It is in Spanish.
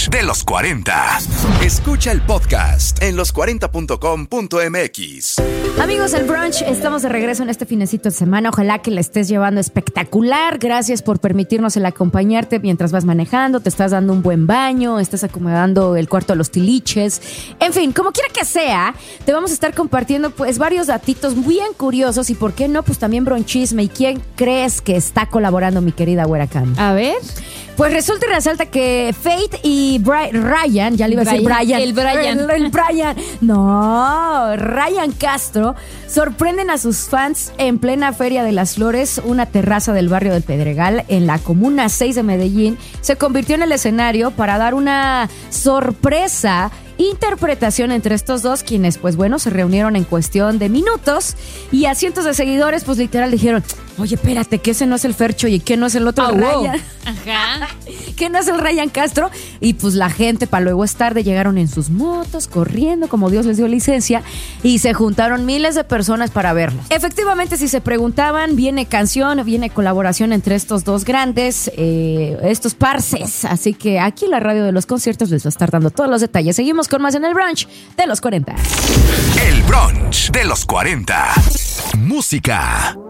brunch de los 40. Escucha el podcast en los40.com.mx. Amigos, el brunch, estamos de regreso en este finecito de semana. Ojalá que la estés llevando espectacular. Gracias por permitirnos el acompañarte mientras vas manejando, te estás dando un buen baño, estás acomodando el cuarto de los tiliches. En fin, como quiera que sea, te vamos a estar compartiendo pues varios datitos bien curiosos y por qué no, pues también bronchisme. ¿Y quién crees que está colaborando, mi querida Güera Cam? A ver. Pues resulta y resalta que Faith y Ryan, ya le iba a decir Brian. El Brian. No, Ryan Castro sorprenden a sus fans en plena Feria de las Flores. Una terraza del barrio del Pedregal en la Comuna 6 de Medellín se convirtió en el escenario para dar una sorpresa interpretación entre estos dos, quienes pues bueno se reunieron en cuestión de minutos y a cientos de seguidores pues literal dijeron: oye, espérate, que ese no es el Fercho y que no es el otro Ryan. Ajá. Que no es el Ryan Castro. Y pues la gente, para luego es tarde, llegaron en sus motos, corriendo como Dios les dio licencia, y se juntaron miles de personas para verlos. Efectivamente, si se preguntaban, viene canción, viene colaboración entre estos dos grandes, estos parces. Así que aquí la radio de los conciertos les va a estar dando todos los detalles. Seguimos con más en el brunch de los 40. El brunch de los 40. Música.